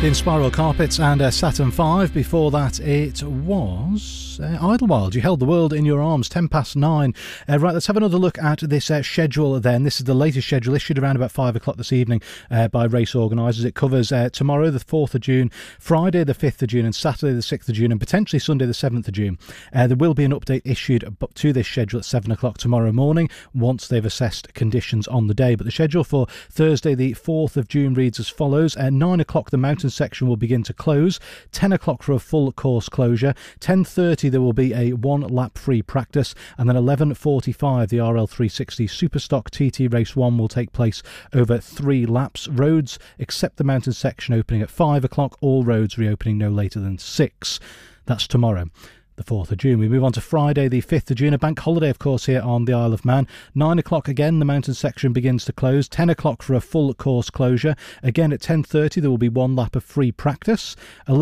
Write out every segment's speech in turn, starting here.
The Inspiral Carpets and Saturn 5. Before that, it was Idlewild. You held the world in your arms, 9:10. Right, let's have another look at this schedule then. This is the latest schedule issued around about 5 o'clock this evening by race organisers. It covers tomorrow, the 4th of June, Friday, the 5th of June, and Saturday, the 6th of June, and potentially Sunday, the 7th of June. There will be an update issued to this schedule at 7 o'clock tomorrow morning once they've assessed conditions on the day. But the schedule for Thursday, the 4th of June, reads as follows. At 9 o'clock, the mountain section will begin to close. 10 o'clock for a full course closure. 10:30 there will be a one lap free practice, and then 11:45 the RL360 Superstock TT Race 1 will take place over 3 laps. Roads except the mountain section opening at 5 o'clock, all roads reopening no later than 6. That's tomorrow, the 4th of June. We move on to Friday, the 5th of June, a bank holiday, of course, here on the Isle of Man. 9 o'clock again, the mountain section begins to close. 10 o'clock for a full course closure. Again at 10:30, there will be one lap of free practice.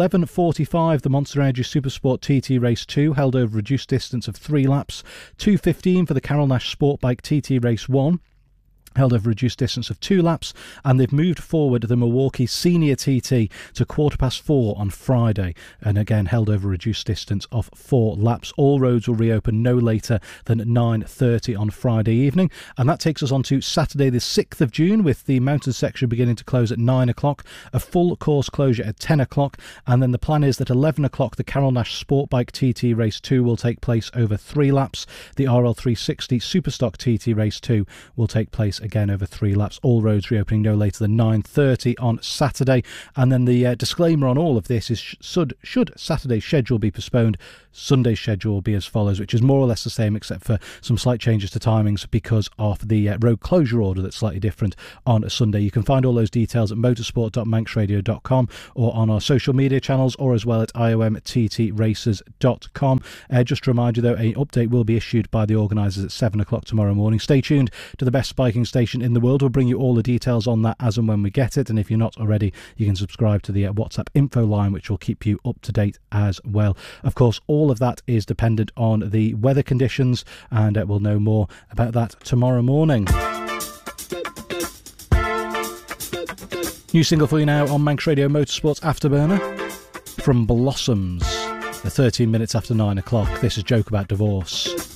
11:45, the Monster Energy Supersport TT Race 2, held over a reduced distance of 3 laps. 2:15 for the Carol Nash Sport Bike TT Race 1, held over a reduced distance of 2 laps, and they've moved forward the Milwaukee Senior TT to 4:15 on Friday, and again held over a reduced distance of 4 laps. All roads will reopen no later than 9:30 on Friday evening, and that takes us on to Saturday, the 6th of June, with the mountain section beginning to close at 9 o'clock, a full course closure at 10 o'clock, and then the plan is that 11 o'clock the Carol Nash Sport Bike TT Race 2 will take place over 3 laps. The RL360 Superstock TT Race 2 will take place again over 3 laps. All roads reopening no later than 9:30 on Saturday. And then the disclaimer on all of this is should Saturday's schedule be postponed, Sunday's schedule will be as follows, which is more or less the same except for some slight changes to timings because of the road closure order that's slightly different on a Sunday. You can find all those details at motorsport.manxradio.com or on our social media channels, or as well at iomttraces.com. Just to remind you though, an update will be issued by the organisers at 7 o'clock tomorrow morning. Stay tuned to the best biking station in the world. We'll bring you all the details on that as and when we get it, and if you're not already, you can subscribe to the WhatsApp info line, which will keep you up to date as well. Of course, all of that is dependent on the weather conditions, and we'll know more about that tomorrow morning. New single for you now on Manx Radio Motorsports Afterburner from Blossoms. 13 minutes after 9 o'clock. This is Joke About Divorce.